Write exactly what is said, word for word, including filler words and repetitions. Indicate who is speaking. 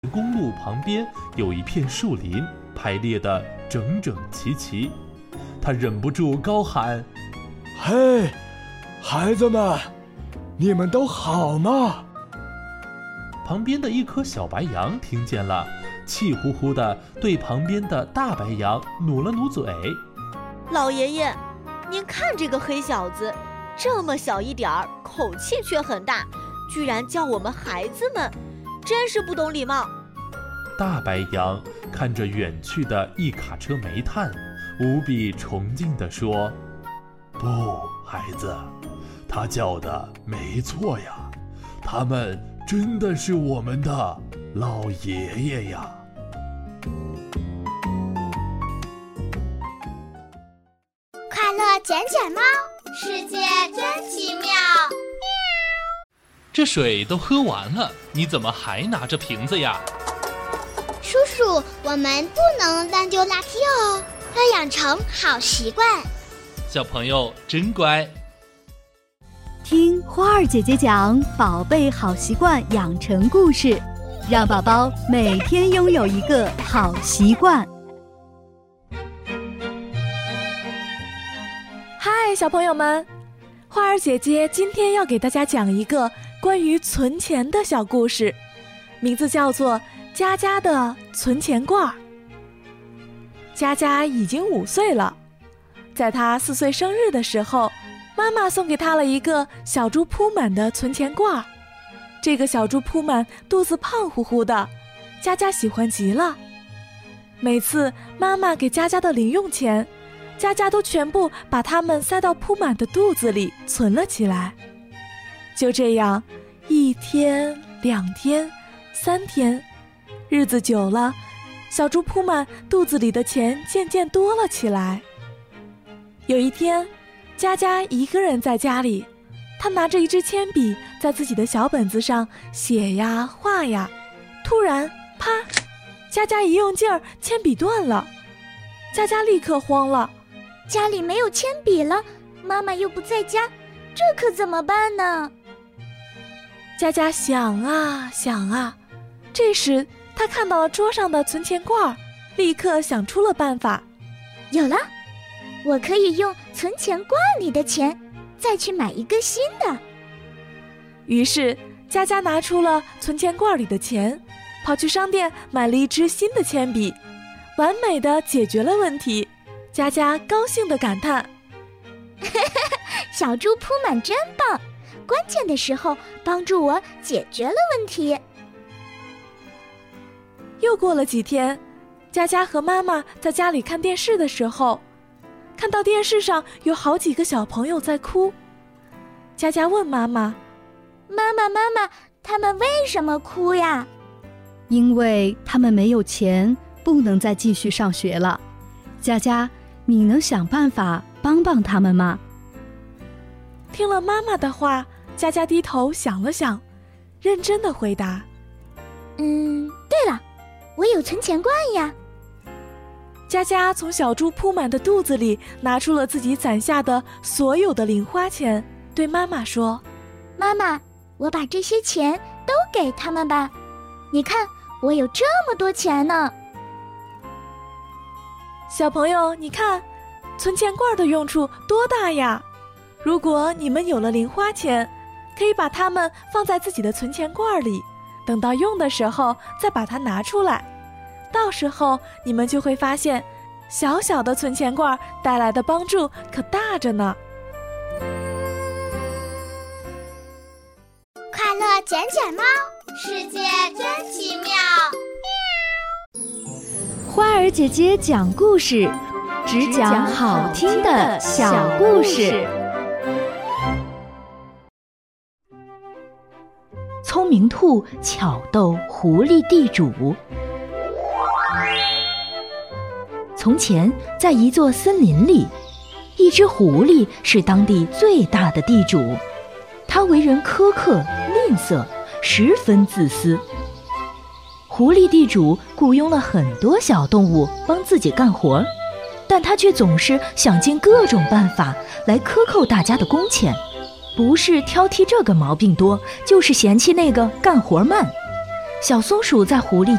Speaker 1: 公路旁边有一片树林，排列得整整齐齐。他忍不住高喊：
Speaker 2: 嘿，孩子们，你们都好吗？
Speaker 1: 旁边的一颗小白羊听见了，气呼呼地对旁边的大白羊努了努嘴。
Speaker 3: 老爷爷，您看这个黑小子，这么小一点儿，口气却很大，居然叫我们孩子们，真是不懂礼貌。
Speaker 1: 大白羊看着远去的一卡车煤炭，无比崇敬地说：不，孩子，他叫的没错呀，他们真的是我们的老爷爷呀。
Speaker 4: 快乐捡捡猫，世界真奇妙。
Speaker 5: 这水都喝完了，你怎么还拿着瓶子呀？
Speaker 4: 叔叔，我们不能乱丢垃圾哦，要养成好习惯。
Speaker 5: 小朋友真乖。
Speaker 6: 听花儿姐姐讲宝贝好习惯养成故事，让宝宝每天拥有一个好习惯。
Speaker 7: 嗨，小朋友们，花儿姐姐今天要给大家讲一个关于存钱的小故事，名字叫做佳佳的存钱罐。佳佳已经五岁了，在她四岁生日的时候，妈妈送给她了一个小猪铺满的存钱罐。这个小猪铺满肚子胖乎乎的，佳佳喜欢极了。每次妈妈给佳佳的零用钱，佳佳都全部把它们塞到铺满的肚子里存了起来。就这样，一天、两天、三天，日子久了，小猪铺满肚子里的钱渐渐多了起来。有一天，佳佳一个人在家里，她拿着一支铅笔在自己的小本子上写呀画呀，突然啪，佳佳一用劲儿，铅笔断了。佳佳立刻慌了，
Speaker 4: 家里没有铅笔了，妈妈又不在家，这可怎么办呢？
Speaker 7: 佳佳想啊想啊，这时她看到了桌上的存钱罐，立刻想出了办法。
Speaker 4: 有了，我可以用存钱罐里的钱再去买一个新的。
Speaker 7: 于是佳佳拿出了存钱罐里的钱，跑去商店买了一支新的铅笔，完美的解决了问题。佳佳高兴地感叹：
Speaker 4: 小猪铺满真棒，关键的时候帮助我解决了问题。
Speaker 7: 又过了几天，佳佳和妈妈在家里看电视的时候，看到电视上有好几个小朋友在哭。佳佳问妈妈：
Speaker 4: 妈妈妈妈，他们为什么哭呀？
Speaker 6: 因为他们没有钱，不能再继续上学了。佳佳，你能想办法帮帮他们吗？
Speaker 7: 听了妈妈的话，佳佳低头想了想，认真地回答：
Speaker 4: 嗯，对了，我有存钱罐呀。
Speaker 7: 佳佳从小猪铺满的肚子里拿出了自己攒下的所有的零花钱，对妈妈说：
Speaker 4: 妈妈，我把这些钱都给他们吧，你看我有这么多钱呢。
Speaker 7: 小朋友，你看，存钱罐的用处多大呀！如果你们有了零花钱，可以把它们放在自己的存钱罐里，等到用的时候再把它拿出来。到时候你们就会发现，小小的存钱罐带来的帮助可大着呢。
Speaker 4: 快乐捡捡猫，世界真奇妙。
Speaker 6: 花儿姐姐讲故事，只讲好听的小故事。
Speaker 8: 聪明兔巧斗狐狸地主。从前，在一座森林里，一只狐狸是当地最大的地主。他为人苛刻、吝啬，十分自私。狐狸地主雇佣了很多小动物帮自己干活，但他却总是想尽各种办法来克扣大家的工钱，不是挑剔这个毛病多，就是嫌弃那个干活慢。 小松鼠在狐狸